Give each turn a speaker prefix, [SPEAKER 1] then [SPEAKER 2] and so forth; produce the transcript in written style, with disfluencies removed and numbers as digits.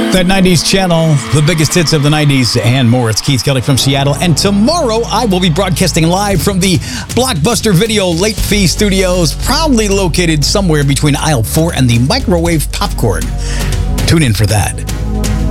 [SPEAKER 1] That 90s channel, the biggest hits of the 90s and more. It's Keith Kelly from Seattle. And tomorrow I will be broadcasting live from the Blockbuster Video Late Fee Studios, proudly located somewhere between aisle 4 and the microwave popcorn. Tune in for that.